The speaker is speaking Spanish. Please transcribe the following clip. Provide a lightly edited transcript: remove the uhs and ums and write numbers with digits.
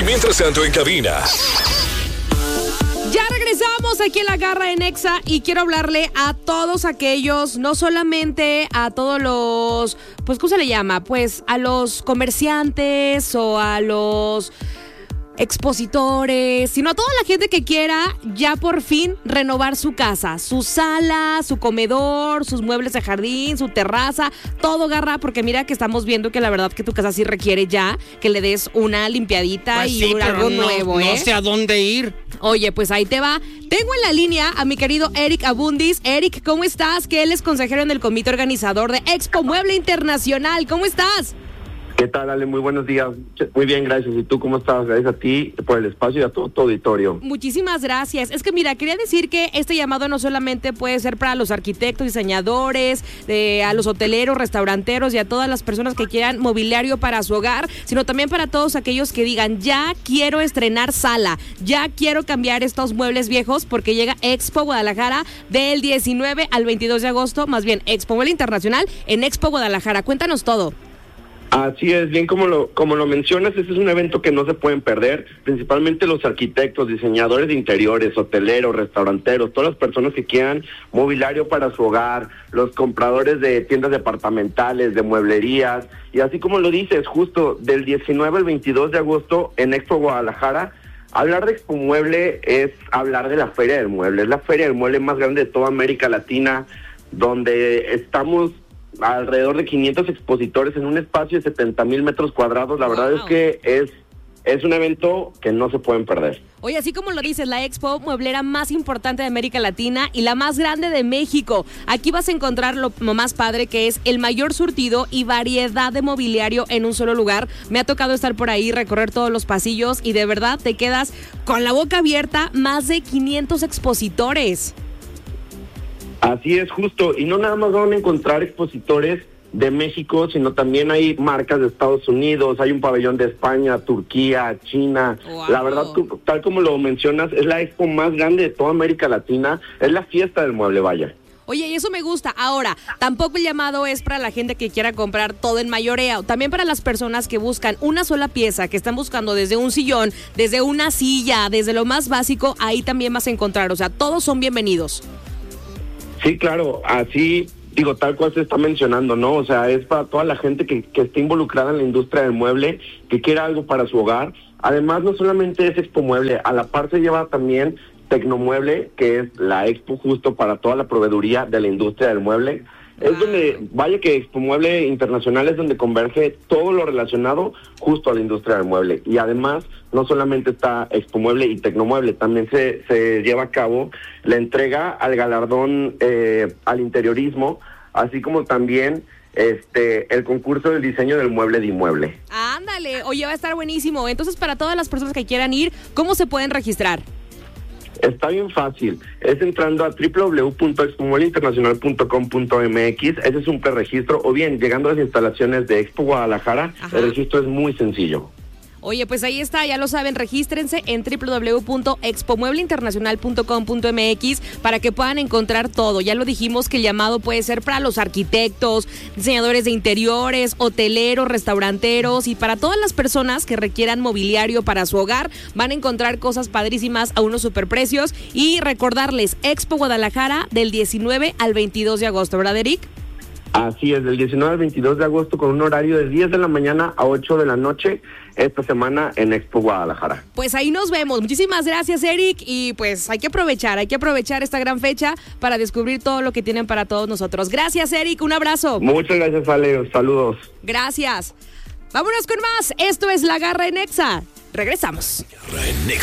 mientras tanto en cabina. Ya regresamos aquí en La Garra en Exa y quiero hablarle a todos aquellos, no solamente a todos los, pues, ¿cómo se le llama? Pues a los comerciantes o a los expositores, sino a toda la gente que quiera ya por fin renovar su casa, su sala, su comedor, sus muebles de jardín, su terraza, todo, Garra, porque mira que estamos viendo que la verdad que tu casa sí requiere ya que le des una limpiadita pues y sí, algo nuevo, no sé a dónde ir. Oye, pues ahí te va. Tengo en la línea a mi querido Eric Abundis. Eric, ¿cómo estás? Que él es consejero en el comité organizador de Expo Mueble Internacional. ¿Cómo estás? ¿Qué tal, Ale? Muy buenos días. Muy bien, gracias. ¿Y tú cómo estás? Gracias a ti por el espacio y a todo tu auditorio. Muchísimas gracias. Es que mira, quería decir que este llamado no solamente puede ser para los arquitectos, diseñadores, a los hoteleros, restauranteros y a todas las personas que quieran mobiliario para su hogar, sino también para todos aquellos que digan, ya quiero estrenar sala, ya quiero cambiar estos muebles viejos, porque llega Expo Guadalajara del 19 al 22 de agosto, más bien Expo Mueble Internacional en Expo Guadalajara. Cuéntanos todo. Así es, bien como lo mencionas, este es un evento que no se pueden perder, principalmente los arquitectos, diseñadores de interiores, hoteleros, restauranteros, todas las personas que quieran mobiliario para su hogar, los compradores de tiendas departamentales, de mueblerías, y así como lo dices, justo del 19 al 22 de agosto en Expo Guadalajara. Hablar de Expo Mueble es hablar de la Feria del Mueble, es la Feria del Mueble más grande de toda América Latina, donde estamos alrededor de 500 expositores en un espacio de 70,000 metros cuadrados. La verdad es que es un evento que no se pueden perder. Oye, así como lo dices, la expo mueblera más importante de América Latina y la más grande de México. Aquí vas a encontrar lo más padre, que es el mayor surtido y variedad de mobiliario en un solo lugar. Me ha tocado estar por ahí, recorrer todos los pasillos y de verdad te quedas con la boca abierta. Más de 500 expositores. Así es, justo, y no nada más van a encontrar expositores de México, sino también hay marcas de Estados Unidos, hay un pabellón de España, Turquía, China. Wow. La verdad, tal como lo mencionas, es la expo más grande de toda América Latina, es la fiesta del mueble, vaya. Oye, y eso me gusta. Ahora, tampoco el llamado es para la gente que quiera comprar todo en mayoreo, también para las personas que buscan una sola pieza, que están buscando desde un sillón, desde una silla, desde lo más básico, ahí también vas a encontrar, o sea, todos son bienvenidos. Sí, claro, así, digo, tal cual se está mencionando, ¿no? O sea, es para toda la gente que esté involucrada en la industria del mueble, que quiera algo para su hogar. Además, no solamente es Expo Mueble, a la par se lleva también Tecnomueble, que es la expo justo para toda la proveeduría de la industria del mueble. Es donde, vaya que Expo Mueble Internacional es donde converge todo lo relacionado justo a la industria del mueble. Y además, no solamente está Expo Mueble y Tecnomueble, también se lleva a cabo la entrega al galardón al interiorismo, así como también el concurso del diseño del mueble de inmueble. Ándale, oye, va a estar buenísimo. Entonces, para todas las personas que quieran ir, ¿cómo se pueden registrar? Está bien fácil, es entrando a www.expomuebleinternacional.com.mx, ese es un preregistro, o bien llegando a las instalaciones de Expo Guadalajara. Ajá. El registro es muy sencillo. Oye, pues ahí está, ya lo saben, regístrense en www.expomuebleinternacional.com.mx para que puedan encontrar todo. Ya lo dijimos que el llamado puede ser para los arquitectos, diseñadores de interiores, hoteleros, restauranteros y para todas las personas que requieran mobiliario para su hogar. Van a encontrar cosas padrísimas a unos superprecios y recordarles, Expo Guadalajara del 19 al 22 de agosto, ¿verdad, Eric? Así es, del 19 al 22 de agosto con un horario de 10 de la mañana a 8 de la noche esta semana en Expo Guadalajara. Pues ahí nos vemos. Muchísimas gracias, Eric, y pues hay que aprovechar esta gran fecha para descubrir todo lo que tienen para todos nosotros. Gracias, Eric, un abrazo. Muchas gracias, Ale, saludos. Gracias. Vámonos con más. Esto es La Garra en Exa. Regresamos. Garra en Exa.